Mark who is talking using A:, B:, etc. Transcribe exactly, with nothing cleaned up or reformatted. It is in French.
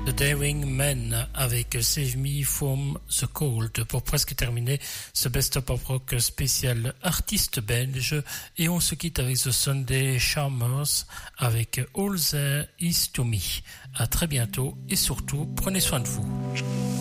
A: The Daring Men avec Save Me From the Cold pour presque terminer ce Best of Pop Rock spécial artiste belge, et on se quitte avec The Sunday Charmers avec All There Is To Me. À très bientôt et surtout prenez soin de vous.